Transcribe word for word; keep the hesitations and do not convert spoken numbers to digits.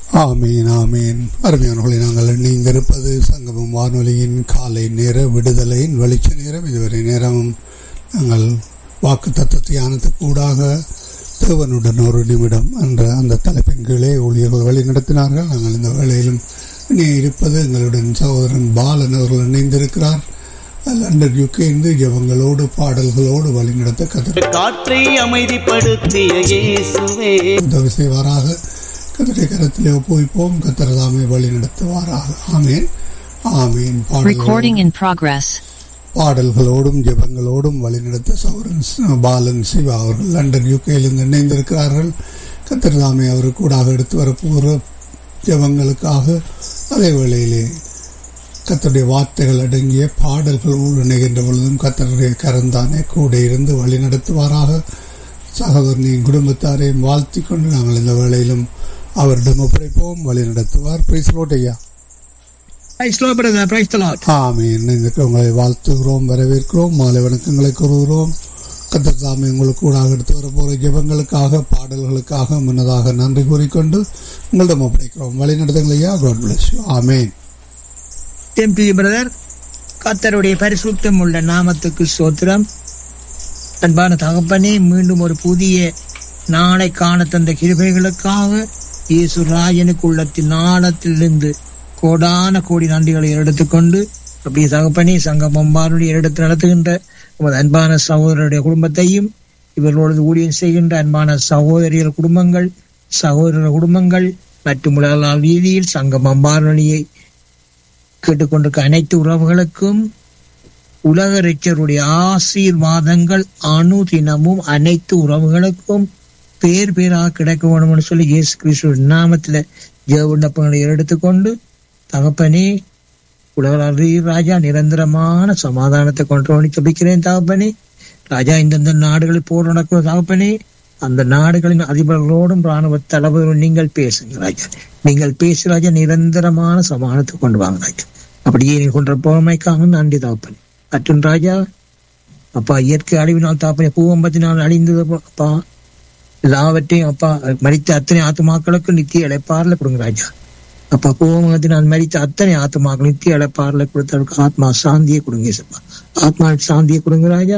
ஆமீன் ஆமீன். அருமையானவர்களை, நாங்கள் இணைந்திருப்பது சங்கமம் வானொலியின் காலை நேர விடுதலையின் வெளிச்ச நேரம். இதுவரை நேரமும் நாங்கள் வாக்கு தத்துவ தியானத்துக்கு கூடாக தேவனுடன் ஒரு நிமிடம் என்ற அந்த தலைப்பின் கீழே ஊழியர்கள் வழி நடத்தினார்கள். நாங்கள் இந்த வேளையிலும் இணைய இருப்பது எங்களுடன் சகோதரன் பாலன் அவர்கள் இணைந்திருக்கிறார். லண்டன் யுகேந்து ஜெபங்களோடு பாடல்களோடு வழி நடத்த கத்தர் காற்றை அமைதிப்படுத்திய இயேசுவே உதவி செய்வாராக. கத்தருடைய கரத்திலே ஒப்புவிப்போம். கத்தர் தாமே வழி நடத்துவாராக. ஆமீன் ஆமீன். பாடல்களோடும் ஜெபங்களோடும் வழிநடத்த சௌரன் பாலன் சிவா அவர்கள் லண்டன் யுகேயிலிருந்து இணைந்திருக்கிறார்கள். கத்தர் தாமே அவர் கூடாக எடுத்து வரப்போகிற ஜெபங்களுக்காக அதே வேளையிலே கத்தருடைய வார்த்தைகள் அடங்கிய பாடல்களோடு இணைகின்ற பொழுதும் கத்தருடைய கரந்தானே கூட இருந்து வழி நடத்துவாராக. சகோதரனின் குடும்பத்தாரையும் வாழ்த்தி கொண்டு நாங்கள் இந்த வேளையிலும் அவரிடம் ஒப்படைப்போம். வழி நடத்துவார். பிரைஸ் லார்ட் ஐயா. உங்களை வாழ்த்துகிறோம், வரவேற்கிறோம், மாலை வணக்கங்களை கூறுகிறோம். கத்தர் தாமே உங்களுக்கு கூட எடுத்து வர போற ஜெபங்களுக்காக பாடல்களுக்காக முன்னதாக நன்றி கூறிக்கொண்டு உங்களிடம் ஒப்படைக்கிறோம். வழி நடத்துங்களையா. God bless you. Amen. Brother, கர்த்தருடைய பரிசுத்தம் உள்ள நாமத்துக்கு ஸ்தோத்திரம். அன்பான தகப்பனே, மீண்டும் ஒரு புதிய நாளை காண தந்த கிருபைகளுக்காக இயேசு ராஜனுக்கு உள்ளத்தின் நாளத்திலிருந்து கோடான கோடி நன்றிகளை எடுத்துக்கொண்டு அப்படியே தகப்பனே சங்கமம் வானொலி எடுத்து நடத்துகின்ற நமது அன்பான சகோதரருடைய குடும்பத்தையும் இவர்களோடு ஊழியம் செய்கின்ற அன்பான சகோதரியர் குடும்பங்கள் சகோதரர் குடும்பங்கள் மற்றும் உலக ரீதியில் சங்கமம் வானொலியை கேட்டுக்கொண்டிருக்க அனைத்து உறவுகளுக்கும் உலக இரட்சகருடைய ஆசீர்வாதங்கள் அணு தினமும் அனைத்து உறவுகளுக்கும் பேர் பேராக கிடைக்க வேண்டும் என்று சொல்லி இயேசு கிறிஸ்து நாமத்தில் ஜெப விண்ணப்பங்களை எடுத்துக்கொண்டு தகப்பனே உலக ராஜா நிரந்தரமான சமாதானத்தை கொண்டு ஜெபிக்கிறேன். தகப்பனே ராஜா, இந்தந்த நாடுகளில் போர் நடக்கிற தகப்பனே, அந்த நாடுகளின் அதிபர்களோடும் ராணுவ தளபதிகளோடும் நீங்கள் பேசுங்க ராஜா. நீங்கள் பேசு ராஜா, நிரந்தரமான சமாதானத்தை கொண்டு வாங்க ராஜா. அப்படியே நீ கொன்ற போமைக்காக நன்றி தகப்பனே. மற்றும் ராஜா அப்பா, இயற்கை அழிவினால் தாப்பனே பூவம்பத்தினால் அழிந்தது அப்பா, எல்லாவற்றையும் அப்பா மரித்த அத்தனை ஆத்துமாக்களுக்கு நித்திய இழைப்பார்ல கொடுங்க ராஜா. அப்பா, பூவமத்தினால் மரித்த அத்தனை ஆத்துமாக்கள் நித்திய இழைப்பார்ல கொடுத்தவருக்கு ஆத்மா சாந்தியை கொடுங்க, ஆத்மா சாந்தியை கொடுங்க ராஜா.